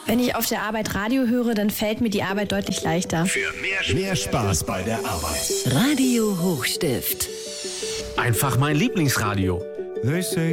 Wenn ich auf der Arbeit Radio höre, dann fällt mir die Arbeit deutlich leichter. Für mehr Spaß bei der Arbeit. Radio Hochstift. Einfach mein Lieblingsradio. They say